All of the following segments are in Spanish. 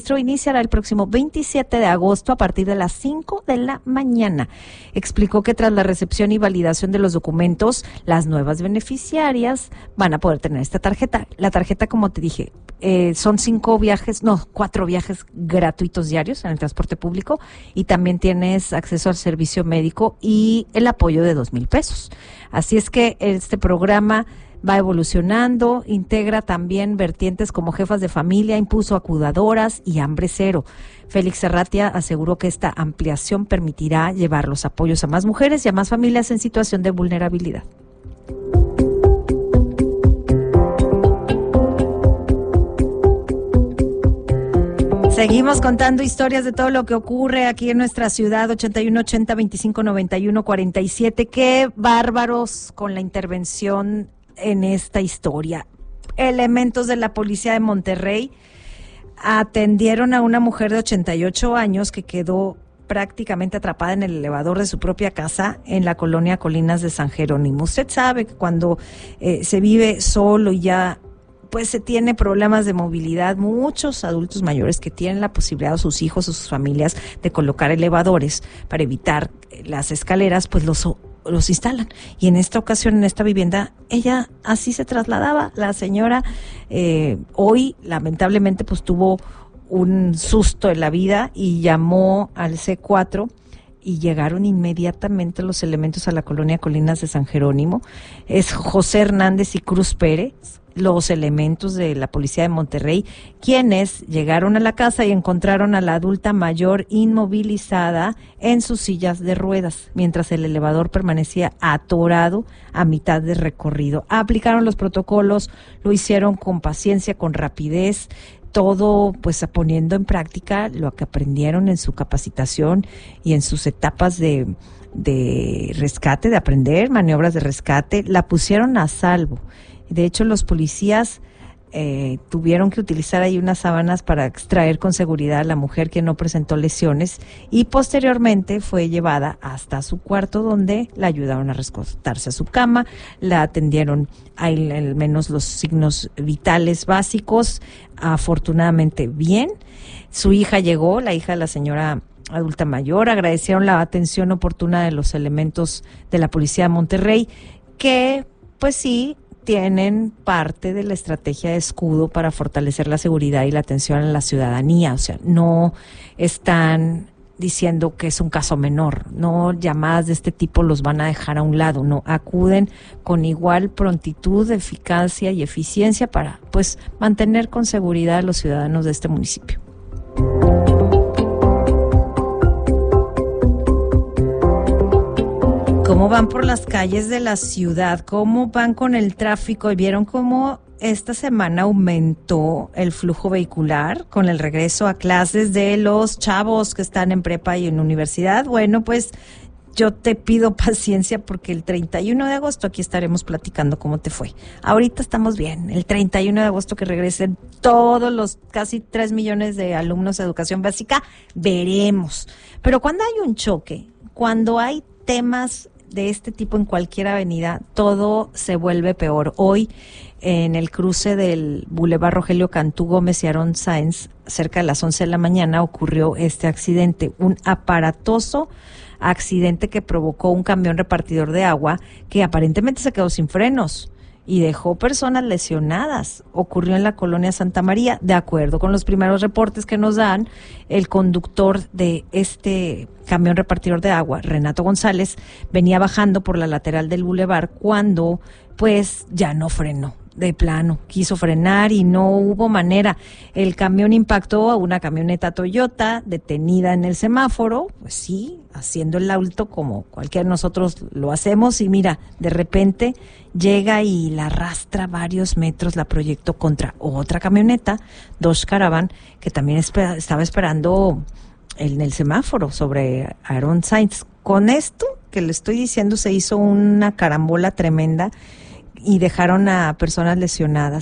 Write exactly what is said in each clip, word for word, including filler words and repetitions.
iniciará el próximo veintisiete de agosto a partir de las cinco de la mañana. Explicó que tras la recepción y validación de los documentos, las nuevas beneficiarias van a poder tener esta tarjeta. La tarjeta, como te dije, eh, son cinco viajes, no, cuatro viajes gratuitos diarios en el transporte público, y también tienes acceso al servicio médico y el apoyo de dos mil pesos. Así es que este programa va evolucionando, integra también vertientes como jefas de familia, impulso a cuidadoras y hambre cero. Félix Serratia aseguró que esta ampliación permitirá llevar los apoyos a más mujeres y a más familias en situación de vulnerabilidad. Seguimos contando historias de todo lo que ocurre aquí en nuestra ciudad. Ochenta y uno ochenta veinticinco noventa y uno cuarenta y siete. Qué bárbaros con la intervención en esta historia. Elementos de la policía de Monterrey atendieron a una mujer de ochenta y ocho años que quedó prácticamente atrapada en el elevador de su propia casa en la colonia Colinas de San Jerónimo. Usted sabe que cuando eh, se vive solo y ya pues se tiene problemas de movilidad, muchos adultos mayores que tienen la posibilidad, o sus hijos o sus familias, de colocar elevadores para evitar las escaleras, pues los los instalan. Y en esta ocasión, en esta vivienda, ella así se trasladaba. La señora eh, hoy, lamentablemente, pues tuvo un susto en la vida y llamó al C cuatro y llegaron inmediatamente los elementos a la colonia Colinas de San Jerónimo. Es José Hernández y Cruz Pérez, los elementos de la policía de Monterrey, quienes llegaron a la casa y encontraron a la adulta mayor inmovilizada en sus sillas de ruedas, mientras el elevador permanecía atorado a mitad de recorrido. Aplicaron los protocolos, lo hicieron con paciencia, con rapidez, todo pues poniendo en práctica lo que aprendieron en su capacitación y en sus etapas de, de rescate, de aprender maniobras de rescate. La pusieron a salvo. De hecho, los policías eh, tuvieron que utilizar ahí unas sábanas para extraer con seguridad a la mujer, que no presentó lesiones, y posteriormente fue llevada hasta su cuarto, donde la ayudaron a recostarse a su cama, la atendieron al, al menos los signos vitales básicos, afortunadamente bien. Su hija llegó, la hija de la señora adulta mayor, agradecieron la atención oportuna de los elementos de la policía de Monterrey, que pues sí, tienen parte de la estrategia de escudo para fortalecer la seguridad y la atención a la ciudadanía. O sea, no están diciendo que es un caso menor, no, llamadas de este tipo los van a dejar a un lado, no, acuden con igual prontitud, eficacia y eficiencia para pues mantener con seguridad a los ciudadanos de este municipio. ¿Cómo van por las calles de la ciudad? ¿Cómo van con el tráfico? ¿Vieron cómo esta semana aumentó el flujo vehicular con el regreso a clases de los chavos que están en prepa y en universidad? Bueno, pues yo te pido paciencia, porque el treinta y uno de agosto aquí estaremos platicando cómo te fue. Ahorita estamos bien. El treinta y uno de agosto que regresen todos los casi tres millones de alumnos de educación básica, veremos. Pero cuando hay un choque, cuando hay temas de este tipo en cualquier avenida, todo se vuelve peor. Hoy, en el cruce del Boulevard Rogelio Cantú Gómez y Aarón Sáenz, cerca de las once de la mañana, ocurrió este accidente, un aparatoso accidente que provocó un camión repartidor de agua que aparentemente se quedó sin frenos y dejó personas lesionadas. Ocurrió en la colonia Santa María. De acuerdo con los primeros reportes que nos dan, el conductor de este camión repartidor de agua, Renato González, venía bajando por la lateral del bulevar cuando pues ya no frenó. De plano, quiso frenar y no hubo manera. El camión impactó a una camioneta Toyota detenida en el semáforo, pues sí, haciendo el alto como cualquiera de nosotros lo hacemos, y mira, de repente llega y la arrastra varios metros, la proyectó contra otra camioneta, Dodge Caravan, que también espera, estaba esperando en el semáforo sobre Aarón Sáenz. Con esto que le estoy diciendo, se hizo una carambola tremenda y dejaron a personas lesionadas.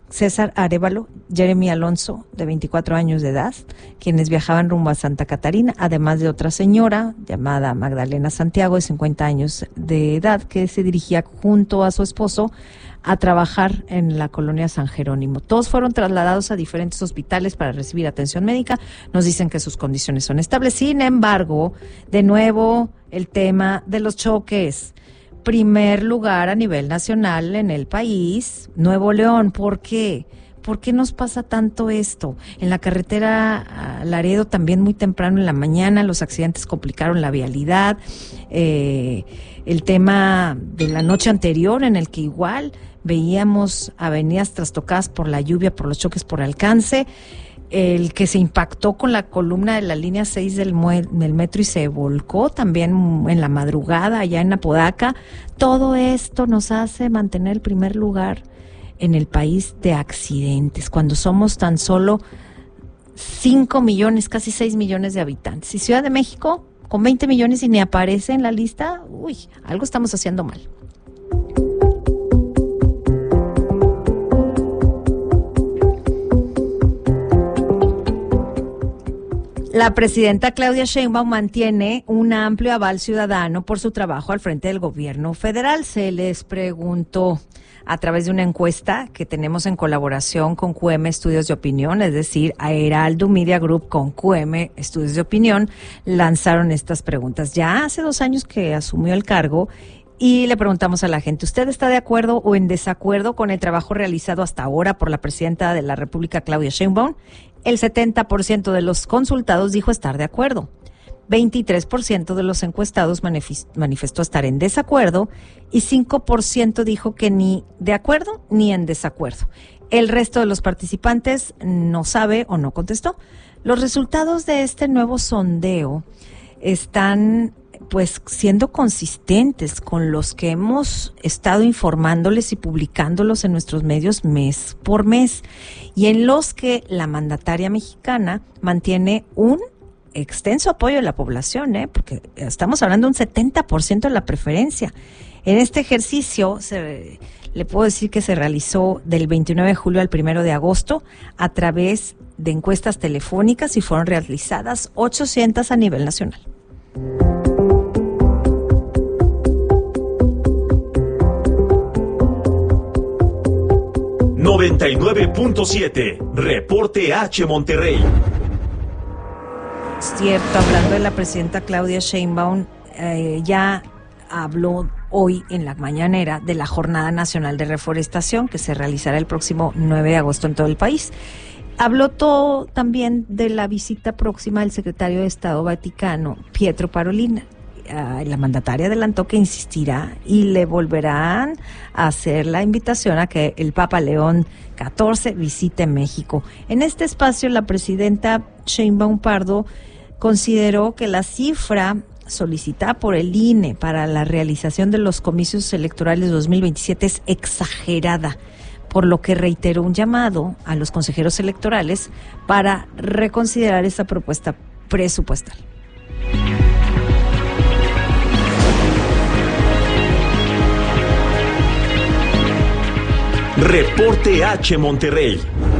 César Arévalo, Jeremy Alonso, de veinticuatro años de edad, quienes viajaban rumbo a Santa Catarina, además de otra señora llamada Magdalena Santiago, de cincuenta años de edad, que se dirigía junto a su esposo a trabajar en la colonia San Jerónimo. Todos fueron trasladados a diferentes hospitales para recibir atención médica. Nos dicen que sus condiciones son estables. Sin embargo, de nuevo, el tema de los choques. Primer lugar a nivel nacional en el país, Nuevo León. ¿Por qué? ¿Por qué nos pasa tanto esto? En la carretera a Laredo también muy temprano en la mañana los accidentes complicaron la vialidad. Eh, el tema de la noche anterior en el que igual veíamos avenidas trastocadas por la lluvia, por los choques por alcance. El que se impactó con la columna de la línea seis del, mue- del metro y se volcó también en la madrugada allá en Apodaca. Todo esto nos hace mantener el primer lugar en el país de accidentes, cuando somos tan solo cinco millones, casi seis millones de habitantes. Y Ciudad de México, con veinte millones y ni aparece en la lista, uy, algo estamos haciendo mal. La presidenta Claudia Sheinbaum mantiene un amplio aval ciudadano por su trabajo al frente del gobierno federal. Se les preguntó a través de una encuesta que tenemos en colaboración con Q M Estudios de Opinión, es decir, a Heraldo Media Group con Q M Estudios de Opinión, lanzaron estas preguntas. Ya hace dos años que asumió el cargo y le preguntamos a la gente, ¿usted está de acuerdo o en desacuerdo con el trabajo realizado hasta ahora por la presidenta de la República, Claudia Sheinbaum? El setenta por ciento de los consultados dijo estar de acuerdo. veintitrés por ciento de los encuestados manifestó estar en desacuerdo y cinco por ciento dijo que ni de acuerdo ni en desacuerdo. El resto de los participantes no sabe o no contestó. Los resultados de este nuevo sondeo están pues siendo consistentes con los que hemos estado informándoles y publicándolos en nuestros medios mes por mes, y en los que la mandataria mexicana mantiene un extenso apoyo de la población, ¿eh? Porque estamos hablando de un setenta por ciento de la preferencia. En este ejercicio se, le puedo decir que se realizó del veintinueve de julio al primero de agosto a través de encuestas telefónicas y fueron realizadas ochocientas a nivel nacional. noventa y nueve punto siete, Reporte H Monterrey. Es cierto, hablando de la presidenta Claudia Sheinbaum, eh, ya habló hoy en la mañanera de la Jornada Nacional de Reforestación que se realizará el próximo nueve de agosto en todo el país. Habló todo también de la visita próxima del secretario de Estado Vaticano, Pietro Parolin. Uh, la mandataria adelantó que insistirá y le volverán a hacer la invitación a que el Papa León catorce visite México. En este espacio, la presidenta Sheinbaum Pardo consideró que la cifra solicitada por el I N E para la realización de los comicios electorales dos mil veintisiete es exagerada, por lo que reiteró un llamado a los consejeros electorales para reconsiderar esta propuesta presupuestal. Reporte H Monterrey.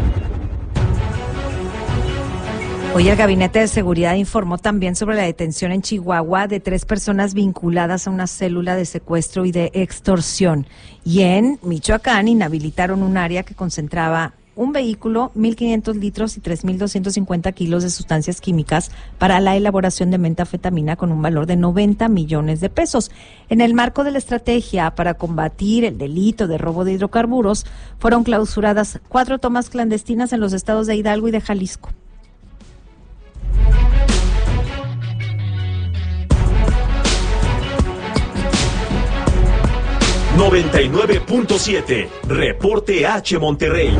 Hoy el Gabinete de Seguridad informó también sobre la detención en Chihuahua de tres personas vinculadas a una célula de secuestro y de extorsión. Y en Michoacán inhabilitaron un área que concentraba un vehículo, mil quinientos litros y tres mil doscientos cincuenta kilos de sustancias químicas para la elaboración de metanfetamina con un valor de noventa millones de pesos. En el marco de la estrategia para combatir el delito de robo de hidrocarburos, fueron clausuradas cuatro tomas clandestinas en los estados de Hidalgo y de Jalisco. noventa y nueve punto siete, Reporte H Monterrey.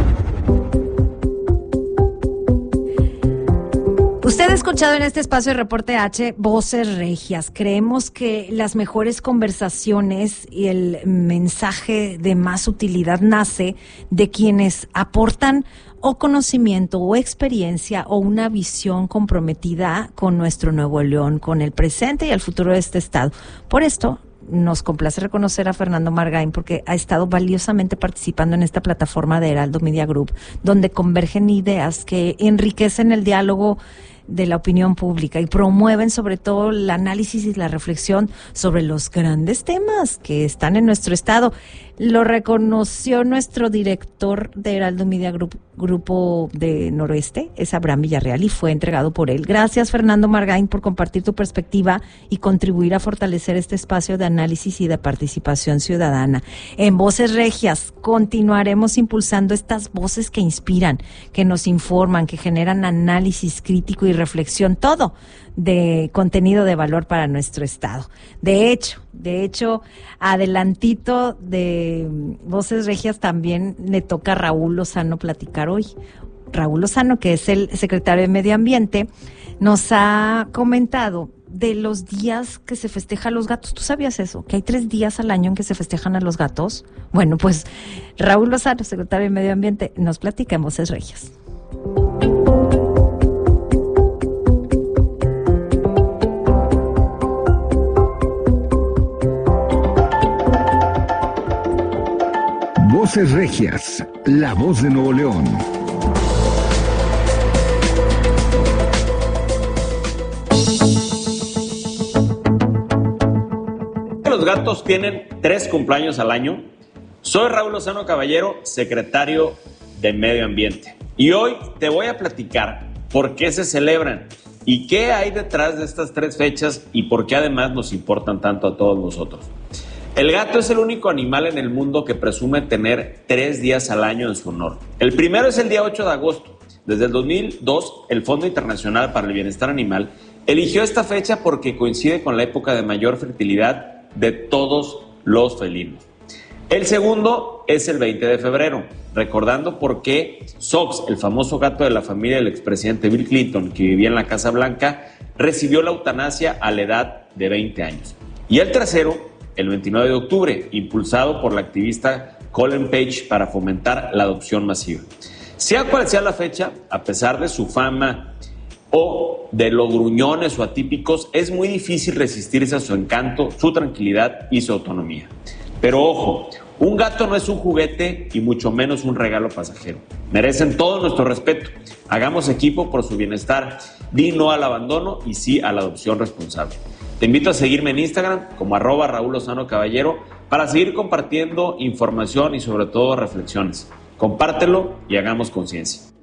Usted ha escuchado en este espacio de Reporte H voces regias. Creemos que las mejores conversaciones y el mensaje de más utilidad nace de quienes aportan o conocimiento o experiencia o una visión comprometida con nuestro Nuevo León, con el presente y el futuro de este estado. Por esto, nos complace reconocer a Fernando Margain porque ha estado valiosamente participando en esta plataforma de Heraldo Media Group, donde convergen ideas que enriquecen el diálogo de la opinión pública y promueven sobre todo el análisis y la reflexión sobre los grandes temas que están en nuestro estado. Lo reconoció nuestro director de Heraldo Media Group, Grupo de Noroeste, es Abraham Villarreal, y fue entregado por él. Gracias, Fernando Margain, por compartir tu perspectiva y contribuir a fortalecer este espacio de análisis y de participación ciudadana. En Voces Regias continuaremos impulsando estas voces que inspiran, que nos informan, que generan análisis crítico y reflexión, todo de contenido de valor para nuestro estado. De hecho, de hecho, adelantito de Voces Regias también le toca a Raúl Lozano platicar hoy. Raúl Lozano, que es el secretario de Medio Ambiente, nos ha comentado de los días que se festeja a los gatos. ¿Tú sabías eso? Que hay tres días al año en que se festejan a los gatos. Bueno, pues Raúl Lozano, secretario de Medio Ambiente, nos platica en Voces Regias. Voces Regias, la voz de Nuevo León. Los gatos tienen tres cumpleaños al año. Soy Raúl Lozano Caballero, secretario de Medio Ambiente. Y hoy te voy a platicar por qué se celebran y qué hay detrás de estas tres fechas y por qué además nos importan tanto a todos nosotros. El gato es el único animal en el mundo que presume tener tres días al año en su honor. El primero es el día ocho de agosto. Desde el dos mil dos, el Fondo Internacional para el Bienestar Animal eligió esta fecha porque coincide con la época de mayor fertilidad de todos los felinos. El segundo es el veinte de febrero, recordando por qué Sox, el famoso gato de la familia del expresidente Bill Clinton, que vivía en la Casa Blanca, recibió la eutanasia a la edad de veinte años. Y el tercero, el veintinueve de octubre, impulsado por la activista Colin Page para fomentar la adopción masiva. Sea cual sea la fecha, a pesar de su fama o de los gruñones o atípicos, es muy difícil resistirse a su encanto, su tranquilidad y su autonomía. Pero ojo, un gato no es un juguete y mucho menos un regalo pasajero. Merecen todo nuestro respeto. Hagamos equipo por su bienestar. Di no al abandono y sí a la adopción responsable. Te invito a seguirme en Instagram como arroba Raúl Lozano Caballero para seguir compartiendo información y sobre todo reflexiones. Compártelo y hagamos conciencia.